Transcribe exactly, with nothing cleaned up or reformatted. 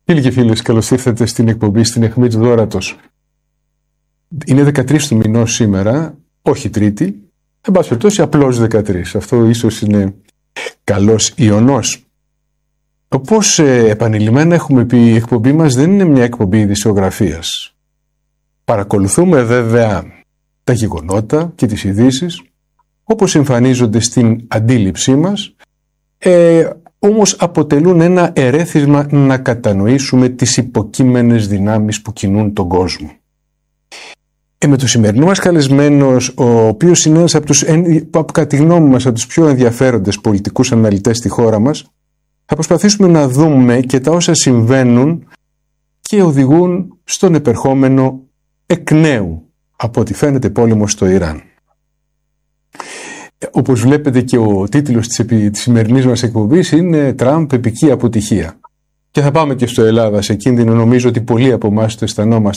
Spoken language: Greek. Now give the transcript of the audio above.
Φίλοι και φίλες, καλώς ήρθατε στην εκπομπή στην αιχμή του δώρατος. Είναι δεκατρείς του μηνός σήμερα, όχι Τρίτη, εν πάση περιπτώσει απλώς δεκατρείς. Αυτό ίσως είναι καλός ιονός. Όπως ε, επανειλημμένα έχουμε πει, η εκπομπή μας δεν είναι μια εκπομπή ειδησιογραφίας. Παρακολουθούμε βέβαια τα γεγονότα και τις ειδήσεις, όπως εμφανίζονται στην αντίληψή μας, ε, όμως αποτελούν ένα ερέθισμα να κατανοήσουμε τις υποκείμενες δυνάμεις που κινούν τον κόσμο. Ε, με το σημερινό μας καλεσμένος, ο οποίος είναι ένας από τους, από, κατά τη γνώμη μας, από τους πιο ενδιαφέροντες πολιτικούς αναλυτές στη χώρα μας, θα προσπαθήσουμε να δούμε και τα όσα συμβαίνουν και οδηγούν στον επερχόμενο εκ νέου, από ό,τι φαίνεται, πόλεμο στο Ιράν. Όπως βλέπετε και ο τίτλος της, επι... της σημερινής μας εκπομπής είναι «Τραμπ, επική αποτυχία». Και θα πάμε και στο Ελλάδα σε κίνδυνο, νομίζω ότι πολλοί από εμάς το αισθανόμαστε